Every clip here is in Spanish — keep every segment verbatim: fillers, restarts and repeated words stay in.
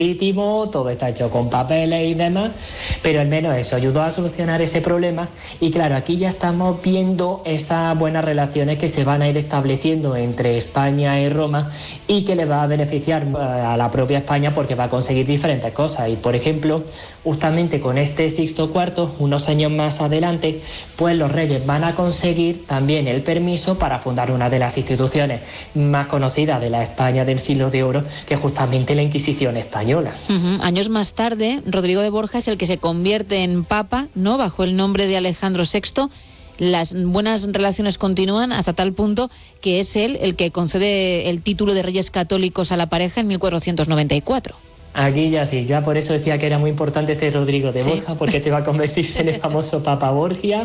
marítimo, todo está hecho con papeles y demás, pero al menos eso ayudó a solucionar ese problema. Y claro, aquí ya estamos viendo esas buenas relaciones que se van a ir estableciendo entre España y Roma y que le va a beneficiar a la propia España porque va a conseguir diferentes cosas. Y por ejemplo, justamente con este Sixto cuarto, unos años más adelante, pues los reyes van a conseguir también el permiso para fundar una de las instituciones más conocidas de la España del siglo de oro, que es justamente la Inquisición española. Uh-huh. Años más tarde, Rodrigo de Borja es el que se convierte en papa, ¿no?, bajo el nombre de Alejandro sexto. Las buenas relaciones continúan hasta tal punto que es él el que concede el título de Reyes Católicos a la pareja en mil cuatrocientos noventa y cuatro. Aquí ya sí, ya por eso decía que era muy importante este Rodrigo de Borja, sí, porque este va a convertirse en el famoso Papa Borgia.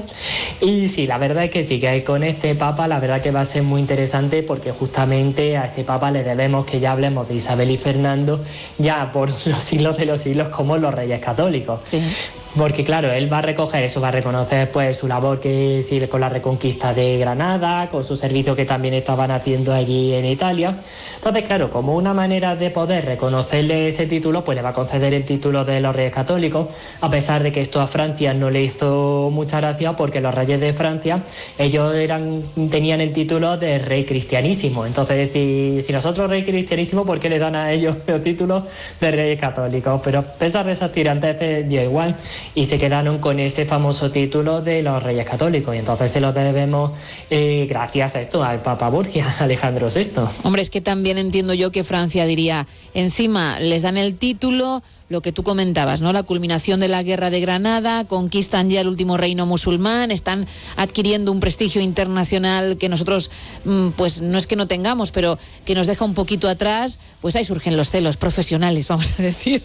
Y sí, la verdad es que sí, que con este Papa la verdad que va a ser muy interesante, porque justamente a este Papa le debemos que ya hablemos de Isabel y Fernando ya por los siglos de los siglos como los Reyes Católicos. Sí. Porque claro, él va a recoger eso, va a reconocer pues su labor que sirve con la reconquista de Granada, con su servicio que también estaban haciendo allí en Italia. Entonces claro, como una manera de poder reconocerle ese título, pues le va a conceder el título de los Reyes Católicos, a pesar de que esto a Francia no le hizo mucha gracia, porque los reyes de Francia, ellos eran tenían el título de Rey Cristianísimo. Entonces decir, si nosotros Rey Cristianísimo, ¿por qué le dan a ellos los títulos de Reyes Católicos? Pero a pesar de esas tirantes, dio igual, y se quedaron con ese famoso título de los Reyes Católicos, y entonces se lo debemos eh, gracias a esto, al Papa Borgia, Alejandro sexto. Hombre, es que también entiendo yo que Francia diría, encima les dan el título, lo que tú comentabas, ¿no?, la culminación de la Guerra de Granada, conquistan ya el último reino musulmán, están adquiriendo un prestigio internacional que nosotros, pues no es que no tengamos, pero que nos deja un poquito atrás, pues ahí surgen los celos profesionales, vamos a decir.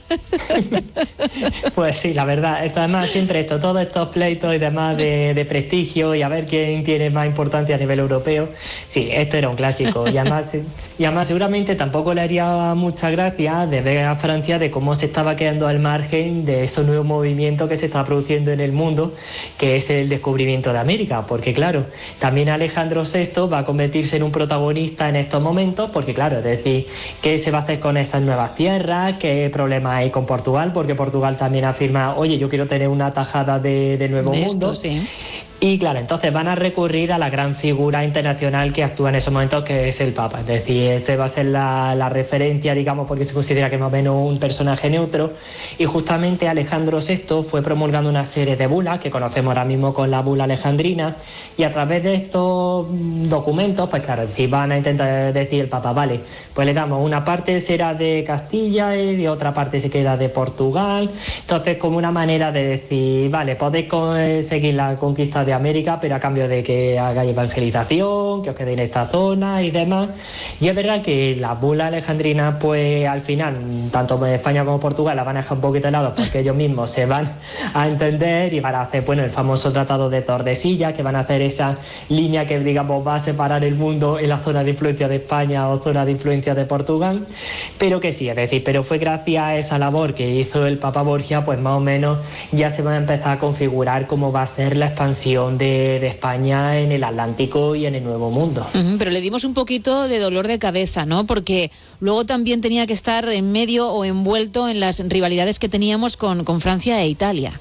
Pues sí, la verdad, esto, además siempre esto, todos estos pleitos y demás de, de prestigio y a ver quién tiene más importancia a nivel europeo, sí, esto era un clásico, y además, y además seguramente tampoco le haría mucha gracia de ver a Francia de cómo se estaba quedando al margen de ese nuevo movimiento que se está produciendo en el mundo, que es el descubrimiento de América, porque claro, también Alejandro sexto va a convertirse en un protagonista en estos momentos, porque claro, es decir, ¿qué se va a hacer con esas nuevas tierras? ¿Qué problema hay con Portugal? Porque Portugal también afirma, oye, yo quiero tener una tajada de, de nuevo de mundo. Esto, sí. Y claro, entonces van a recurrir a la gran figura internacional que actúa en esos momentos, que es el Papa. Es decir, este va a ser la, la referencia, digamos, porque se considera que más o menos un personaje neutro. Y justamente Alejandro sexto fue promulgando una serie de bulas que conocemos ahora mismo con la bula alejandrina. Y a través de estos documentos, pues claro, si van a intentar decir el Papa, vale, pues le damos una parte será de Castilla y otra parte se queda de Portugal. Entonces, como una manera de decir, vale, podéis conseguir la conquista de América, pero a cambio de que hagáis evangelización, que os quedéis en esta zona y demás. Y es verdad que las bulas alejandrinas, pues al final, tanto España como Portugal la van a dejar un poquito de lado, porque ellos mismos se van a entender y van a hacer, bueno, el famoso Tratado de Tordesillas, que van a hacer esa línea que, digamos, va a separar el mundo en la zona de influencia de España o zona de influencia de Portugal, pero que sí, es decir, pero fue gracias a esa labor que hizo el Papa Borgia, pues más o menos ya se va a empezar a configurar cómo va a ser la expansión De, de España en el Atlántico y en el Nuevo Mundo. Uh-huh, pero le dimos un poquito de dolor de cabeza, ¿no? Porque luego también tenía que estar en medio o envuelto en las rivalidades que teníamos con, con Francia e Italia.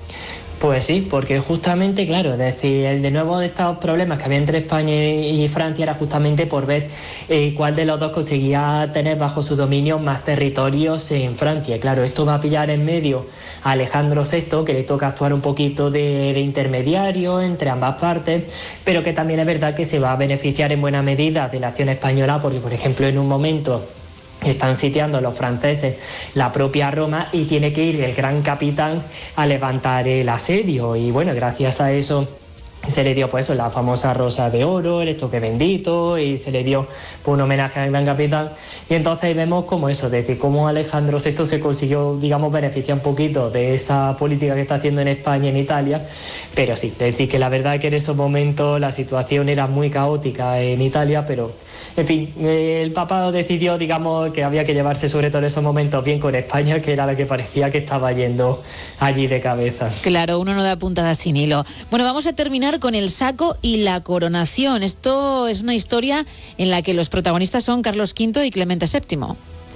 Pues sí, porque justamente, claro, es decir, el de nuevo de estos problemas que había entre España y Francia era justamente por ver eh, cuál de los dos conseguía tener bajo su dominio más territorios en Francia. Y claro, esto va a pillar en medio a Alejandro sexto, que le toca actuar un poquito de, de intermediario entre ambas partes, pero que también es verdad que se va a beneficiar en buena medida de la acción española, porque por ejemplo en un momento están sitiando los franceses la propia Roma y tiene que ir el gran capitán a levantar el asedio, y bueno, gracias a eso se le dio pues eso, la famosa rosa de oro, el estoque bendito, y se le dio pues, un homenaje al gran capitán. Y entonces vemos como eso, de que cómo Alejandro sexto se consiguió, digamos, beneficiar un poquito de esa política que está haciendo en España y en Italia. Pero sí, es decir, que la verdad es que en esos momentos la situación era muy caótica en Italia, pero en fin, el Papa decidió, digamos, que había que llevarse sobre todo en esos momentos bien con España, que era la que parecía que estaba yendo allí de cabeza. Claro, uno no da puntadas sin hilo. Bueno, vamos a terminar con el saco y la coronación. Esto es una historia en la que los protagonistas son Carlos quinto y Clemente séptimo.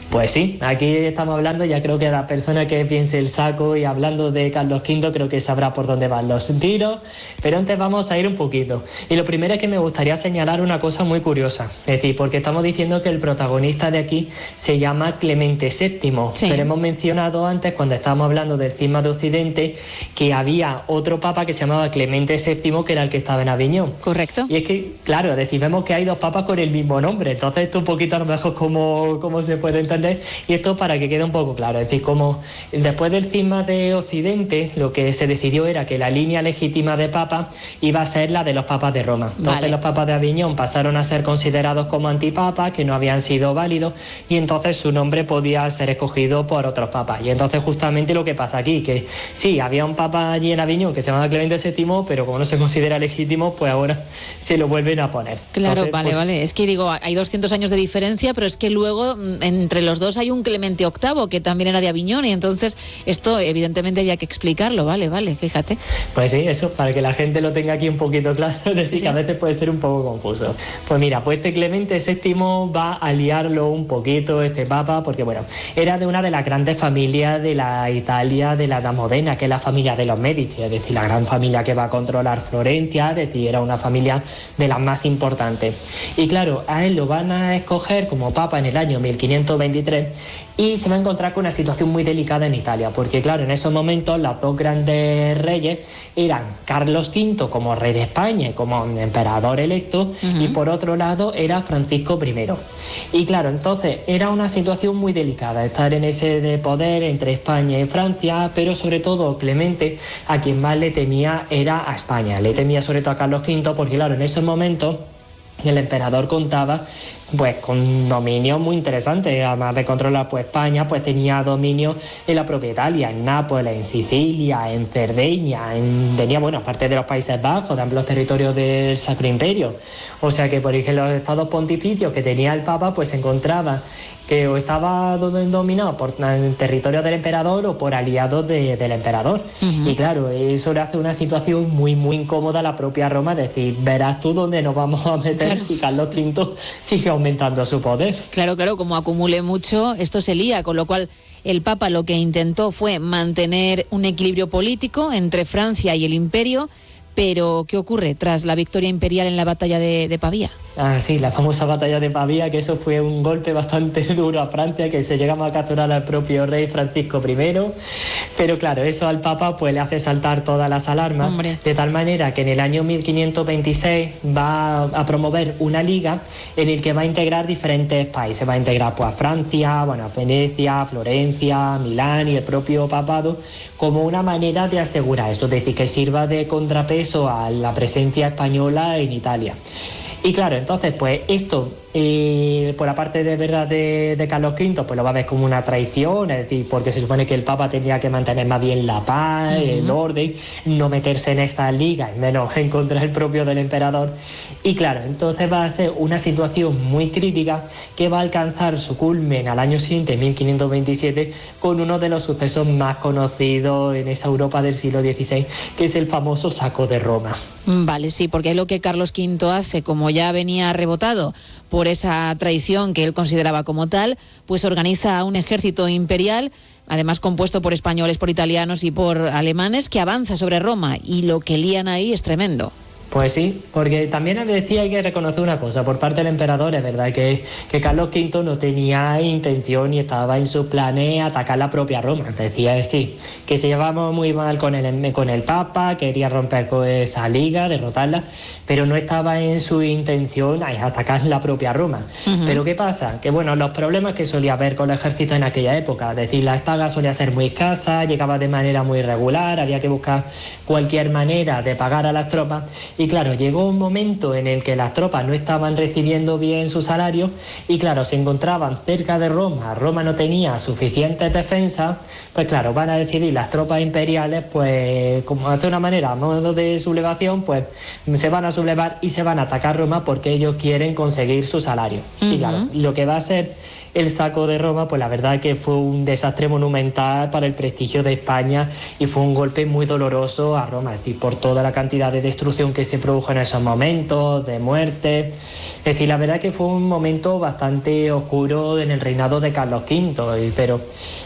Pues sí, aquí estamos hablando, ya creo que la persona que piense el saco y hablando de Carlos quinto creo que sabrá por dónde van los tiros, pero antes vamos a ir un poquito. Y lo primero es que me gustaría señalar una cosa muy curiosa, es decir, porque estamos diciendo que el protagonista de aquí se llama Clemente séptimo, sí. Pero hemos mencionado antes, cuando estábamos hablando del cisma de Occidente, que había otro papa que se llamaba Clemente séptimo, que era el que estaba en Aviñón. Correcto. Y es que, claro, es decir, vemos que hay dos papas con el mismo nombre, entonces esto un poquito a lo mejor cómo, cómo se puede entender. Y esto para que quede un poco claro, es decir, como después del cisma de Occidente, lo que se decidió era que la línea legítima de papa iba a ser la de los papas de Roma. Entonces vale. Los papas de Aviñón pasaron a ser considerados como antipapas, que no habían sido válidos, y entonces su nombre podía ser escogido por otros papas. Y entonces justamente lo que pasa aquí, que sí, había un papa allí en Aviñón que se llamaba Clemente séptimo, pero como no se considera legítimo, pues ahora se lo vuelven a poner. Claro, entonces, vale, pues, vale. Es que digo, hay doscientos años de diferencia, pero es que luego entre los dos hay un Clemente octavo que también era de Aviñón, y entonces esto evidentemente había que explicarlo, vale, vale, fíjate. Pues sí, eso, para que la gente lo tenga aquí un poquito claro, es decir, sí, sí. que a veces puede ser un poco confuso. Pues mira, pues este Clemente séptimo va a liarlo un poquito, este papa, porque bueno, era de una de las grandes familias de la Italia de la Edad Moderna, que es la familia de los Medici, es decir, la gran familia que va a controlar Florencia, es decir, era una familia de las más importantes. Y claro, a él lo van a escoger como papa en el año mil quinientos veintitrés, y se va a encontrar con una situación muy delicada en Italia, porque claro, en esos momentos los dos grandes reyes eran Carlos quinto como rey de España y como emperador electo, uh-huh. y por otro lado era Francisco primero. Y claro, entonces era una situación muy delicada, estar en ese de poder entre España y Francia, pero sobre todo Clemente a quien más le temía era a España, le temía sobre todo a Carlos quinto, porque claro, en esos momentos el emperador contaba pues con dominio muy interesante, además de controlar pues España, pues tenía dominio en la propia Italia, en Nápoles, en Sicilia, en Cerdeña, en, tenía, bueno, aparte de los Países Bajos, de amplios territorios del Sacro Imperio. O sea que, por ejemplo, los estados pontificios que tenía el Papa, pues se encontraban que o estaba dominado por el territorio del emperador o por aliados de, del emperador. Uh-huh. Y claro, eso le hace una situación muy, muy incómoda a la propia Roma, es decir, verás tú dónde nos vamos a meter, claro, si Carlos quinto sigue aumentando su poder. Claro, claro, como acumule mucho, esto se lía, con lo cual el Papa lo que intentó fue mantener un equilibrio político entre Francia y el Imperio. Pero, ¿qué ocurre tras la victoria imperial en la batalla de, de Pavía? Ah, sí, la famosa batalla de Pavía, que eso fue un golpe bastante duro a Francia, que se llegaba a capturar al propio rey Francisco primero, pero claro, eso al Papa pues le hace saltar todas las alarmas, Hombre. de tal manera que en el año mil quinientos veintiséis va a promover una liga en el que va a integrar diferentes países, va a integrar pues a Francia, bueno, a Venecia, Florencia, Milán y el propio papado, como una manera de asegurar eso, es decir, que sirva de contrapeso a la presencia española en Italia. Y claro, entonces pues esto, eh, por la parte de verdad de, de Carlos quinto, pues lo va a ver como una traición, es decir, porque se supone que el Papa tendría que mantener más bien la paz, uh-huh. el orden, no meterse en esta liga, y menos en contra del propio del emperador. Y claro, entonces va a ser una situación muy crítica que va a alcanzar su culmen al año siguiente, mil quinientos veintisiete, con uno de los sucesos más conocidos en esa Europa del siglo dieciséis, que es el famoso saco de Roma. Vale, sí, porque es lo que Carlos quinto hace, como ya venía rebotado por esa traición que él consideraba como tal, pues organiza un ejército imperial, además compuesto por españoles, por italianos y por alemanes, que avanza sobre Roma, y lo que lían ahí es tremendo. Pues sí, porque también decía, hay que reconocer una cosa, por parte del emperador, es verdad que, que Carlos quinto no tenía intención y estaba en sus planes atacar la propia Roma. Decía sí, que se llevaba muy mal con el, con el Papa, quería romper con esa liga, derrotarla, pero no estaba en su intención atacar la propia Roma. Uh-huh. Pero ¿qué pasa? Que bueno, los problemas que solía haber con el ejército en aquella época, es decir, la paga solía ser muy escasa, llegaba de manera muy irregular, había que buscar cualquier manera de pagar a las tropas. Y claro, llegó un momento en el que las tropas no estaban recibiendo bien su salario y claro, se encontraban cerca de Roma, Roma no tenía suficientes defensas, pues claro, van a decidir las tropas imperiales, pues como de una manera, a modo de sublevación, pues se van a sublevar y se van a atacar Roma porque ellos quieren conseguir su salario. Uh-huh. Y claro, lo que va a ser el saco de Roma, pues la verdad que fue un desastre monumental para el prestigio de España y fue un golpe muy doloroso a Roma, es decir, por toda la cantidad de destrucción que se produjo en esos momentos, de muerte. Es decir, la verdad que fue un momento bastante oscuro en el reinado de Carlos quinto, pero